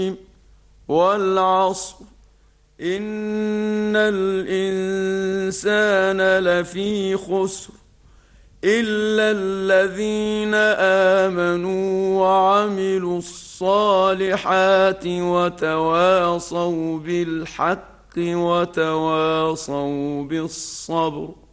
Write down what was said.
والعصر إن الإنسان لفي خسر إلا الذين آمنوا وعملوا الصالحات وتواصوا بالحق وتواصوا بالصبر.